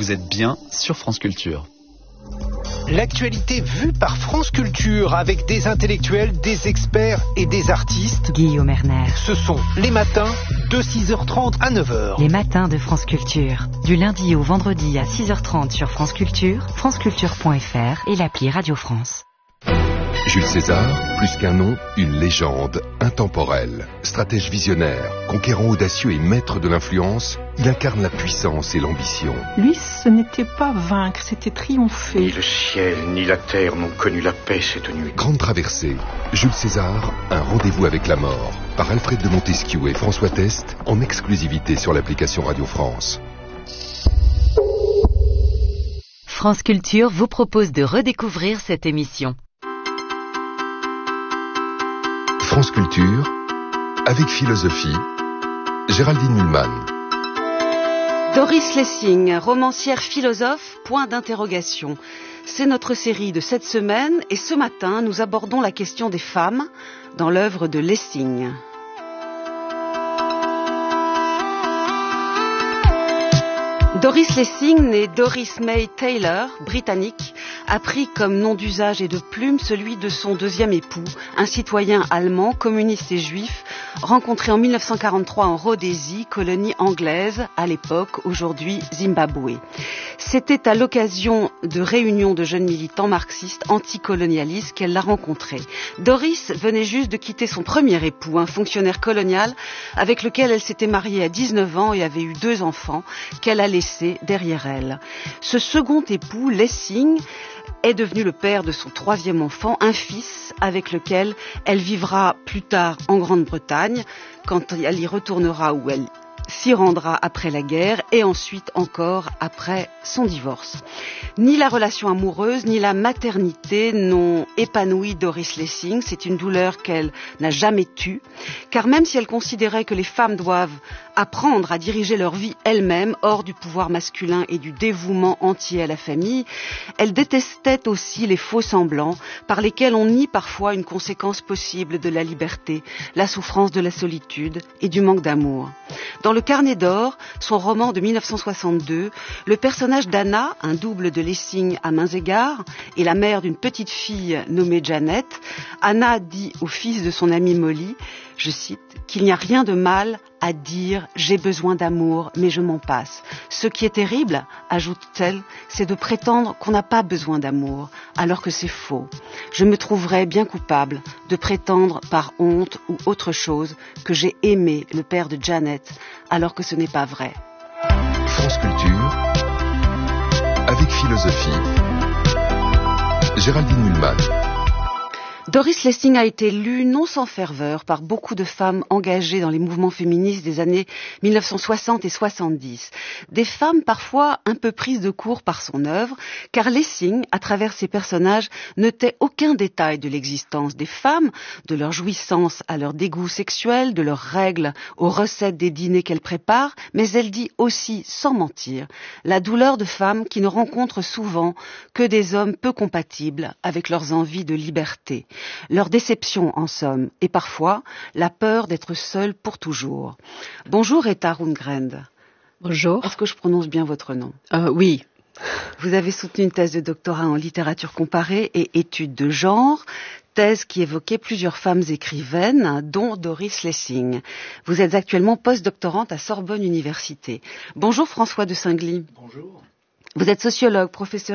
vous êtes bien sur France Culture. L'actualité vue par France Culture avec des intellectuels, des experts et des artistes. Guillaume Erner. Ce sont les matins de 6h30 à 9h. Les matins de France Culture. Du lundi au vendredi à 6h30 sur France Culture, franceculture.fr et l'appli Radio France. Jules César, plus qu'un nom, une légende, intemporelle. Stratège visionnaire, conquérant audacieux et maître de l'influence, il incarne la puissance et l'ambition. Lui, ce n'était pas vaincre, c'était triompher. Ni le ciel, ni la terre n'ont connu la paix cette nuit. Grande traversée, Jules César, un rendez-vous avec la mort. Par Alfred de Montesquieu et François Test, en exclusivité sur l'application Radio France. France Culture vous propose de redécouvrir cette émission. France Culture, avec philosophie, Géraldine Mühlmann. Doris Lessing, romancière philosophe, point d'interrogation. C'est notre série de cette semaine et ce matin, nous abordons la question des femmes dans l'œuvre de Lessing. Doris Lessing, née Doris May Taylor, britannique, a pris comme nom d'usage et de plume celui de son deuxième époux, un citoyen allemand, communiste et juif, rencontré en 1943 en Rhodésie, colonie anglaise, à l'époque, aujourd'hui Zimbabwe. C'était à l'occasion de réunions de jeunes militants marxistes anticolonialistes qu'elle l'a rencontré. Doris venait juste de quitter son premier époux, un fonctionnaire colonial avec lequel elle s'était mariée à 19 ans et avait eu 2 enfants qu'elle a laissés derrière elle. Ce second époux, Lessing, est devenu le père de son 3e enfant, un fils avec lequel elle vivra plus tard en Grande-Bretagne, quand elle y retournera où elle s'y rendra après la guerre et ensuite encore après son divorce. Ni la relation amoureuse ni la maternité n'ont épanoui Doris Lessing. C'est une douleur qu'elle n'a jamais tue, car même si elle considérait que les femmes doivent apprendre à diriger leur vie elles-mêmes hors du pouvoir masculin et du dévouement entier à la famille, elle détestait aussi les faux semblants par lesquels on nie parfois une conséquence possible de la liberté, la souffrance de la solitude et du manque d'amour. Dans Le Carnet d'or, son roman de 1962, le personnage d'Anna, un double de Lessing à mains égards, et la mère d'une petite fille nommée Janet, Anna dit au fils de son amie Molly, je cite, qu'il n'y a rien de mal à dire « j'ai besoin d'amour, mais je m'en passe ». Ce qui est terrible, ajoute-t-elle, c'est de prétendre qu'on n'a pas besoin d'amour, alors que c'est faux. Je me trouverais bien coupable de prétendre par honte ou autre chose que j'ai aimé le père de Janet, alors que ce n'est pas vrai. France Culture, avec philosophie, Géraldine Mühlmann. Doris Lessing a été lue non sans ferveur par beaucoup de femmes engagées dans les mouvements féministes des années 1960 et 70. Des femmes parfois un peu prises de court par son œuvre, car Lessing, à travers ses personnages, ne tait aucun détail de l'existence des femmes, de leur jouissance à leur dégoût sexuel, de leurs règles aux recettes des dîners qu'elle prépare, mais elle dit aussi, sans mentir, la douleur de femmes qui ne rencontrent souvent que des hommes peu compatibles avec leurs envies de liberté. Leur déception, en somme, et parfois la peur d'être seule pour toujours. Bonjour Etta Rundgren. Bonjour. Est-ce que je prononce bien votre nom ? Oui. Vous avez soutenu une thèse de doctorat en littérature comparée et études de genre, thèse qui évoquait plusieurs femmes écrivaines, dont Doris Lessing. Vous êtes actuellement post-doctorante à Sorbonne Université. Bonjour François de Singly. Bonjour. Vous êtes sociologue, professeur